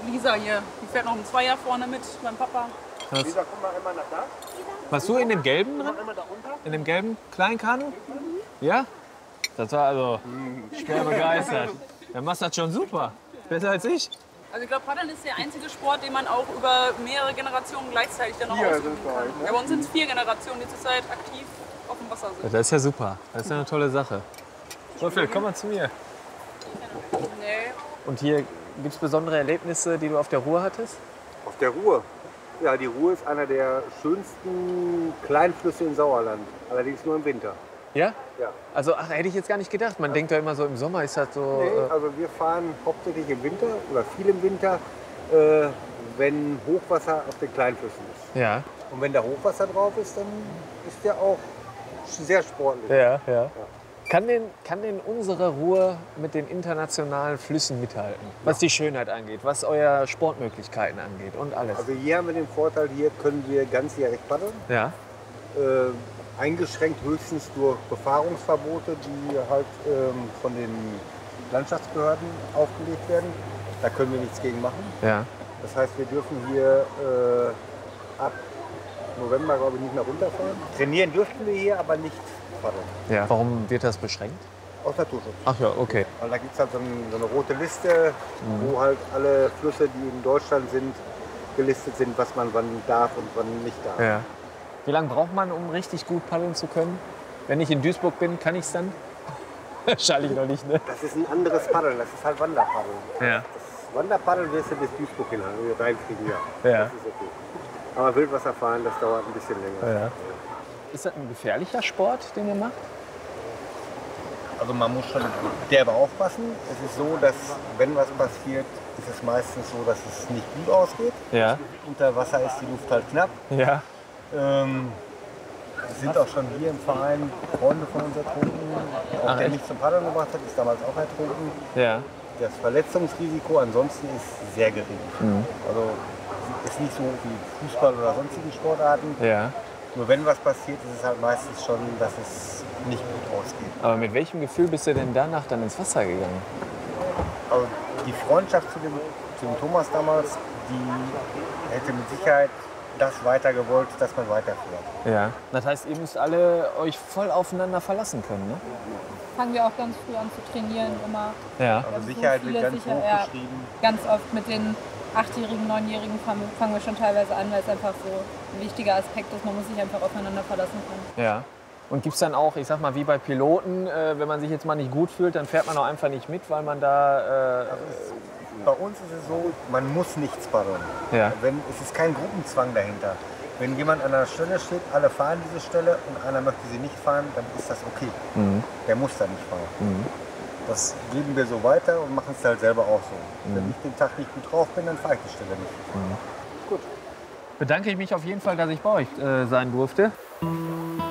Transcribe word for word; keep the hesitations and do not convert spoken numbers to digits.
Lisa hier, die fährt noch im Zweier vorne mit, mein Papa. Was? Lisa, komm mal immer nach da. Warst du in dem gelben drin? In dem gelben kleinen Kanu? Ja? Das war also schwer begeistert. Dann machst du das schon super. Besser als ich. Also ich glaube, Paddeln ist der einzige Sport, den man auch über mehrere Generationen gleichzeitig dann noch Vier ausüben sind bei kann. euch, ne? Ja, bei uns sind es vier Generationen, die zurzeit aktiv auf dem Wasser sind. Das ist ja super. Das ist ja eine tolle Sache. So, Phil, komm mal zu mir. Nee. Und hier gibt es besondere Erlebnisse, die du auf der Ruhr hattest? Auf der Ruhr. Ja, die Ruhr ist einer der schönsten Kleinflüsse im Sauerland. Allerdings nur im Winter. Ja? Ja. Also, ach, hätte ich jetzt gar nicht gedacht. Man denkt ja immer so, im Sommer ist das so... Nee, äh, also wir fahren hauptsächlich im Winter oder viel im Winter, äh, wenn Hochwasser auf den Kleinflüssen ist. Ja. Und wenn da Hochwasser drauf ist, dann ist der auch sehr sportlich. Ja, ja. Kann denn, kann denn unsere Ruhr mit den internationalen Flüssen mithalten? Was die Schönheit angeht, was eure Sportmöglichkeiten angeht und alles. Also hier haben wir den Vorteil, hier können wir ganzjährig paddeln. Ja. Äh, eingeschränkt höchstens durch Befahrungsverbote, die halt ähm, von den Landschaftsbehörden aufgelegt werden. Da können wir nichts gegen machen. Ja. Das heißt, wir dürfen hier äh, ab November, glaube ich, nicht mehr runterfahren. Trainieren dürften wir hier, aber nicht paddeln. Ja. Warum wird das beschränkt? Aus Naturschutz. Ach ja, okay. Weil da gibt es halt so, ein, so eine rote Liste, mhm. wo halt alle Flüsse, die in Deutschland sind, gelistet sind, was man wann darf und wann nicht darf. Ja. Wie lange braucht man, um richtig gut paddeln zu können? Wenn ich in Duisburg bin, kann ich es dann? Wahrscheinlich noch nicht, ne? Das ist ein anderes Paddeln, das ist halt Wanderpaddeln. Ja. Das Wanderpaddeln wirst du bis Duisburg hin reinfliegen, ja. Ja. Das ist okay. Aber Wildwasser fahren, das dauert ein bisschen länger. Ja. Ist das ein gefährlicher Sport, den ihr macht? Also man muss schon derbe aufpassen. Es ist so, dass wenn was passiert, ist es meistens so, dass es nicht gut ausgeht. Ja. Unter Wasser ist die Luft halt knapp. Ja. Ähm, sind auch schon hier im Verein Freunde von uns ertrunken. Auch Ach, der echt? mich zum Paddeln gebracht hat, ist damals auch ertrunken. Ja. Das Verletzungsrisiko ansonsten ist sehr gering. Mhm. Also ist nicht so wie Fußball oder sonstige Sportarten. Ja. Nur wenn was passiert, ist es halt meistens schon, dass es nicht gut ausgeht. Aber mit welchem Gefühl bist du denn danach dann ins Wasser gegangen? Also die Freundschaft zu dem, zu dem Thomas damals, die hätte mit Sicherheit das weiter gewollt, dass man weiterführt. Ja. Das heißt, ihr müsst alle euch voll aufeinander verlassen können, ne? Fangen wir auch ganz früh an zu trainieren, immer. Ja. Also so Sicherheit wird viele ganz sicher- hoch ja. geschrieben. Ganz oft mit den Achtjährigen, Neunjährigen fangen wir, fangen wir schon teilweise an, weil es einfach so ein wichtiger Aspekt ist. Man muss sich einfach aufeinander verlassen können. Ja. Und gibt es dann auch, ich sag mal, wie bei Piloten, äh, wenn man sich jetzt mal nicht gut fühlt, dann fährt man auch einfach nicht mit, weil man da... Äh, Bei uns ist es so, man muss nichts paddeln. Ja. Wenn, es ist kein Gruppenzwang dahinter. Wenn jemand an einer Stelle steht, alle fahren diese Stelle und einer möchte sie nicht fahren, dann ist das okay. mhm. Der muss da nicht fahren. Mhm. Das geben wir so weiter und machen es halt selber auch so. Mhm. Wenn ich den Tag nicht gut drauf bin, dann fahre ich die Stelle nicht. Bedanke ich mich auf jeden Fall, dass ich bei euch äh, sein durfte.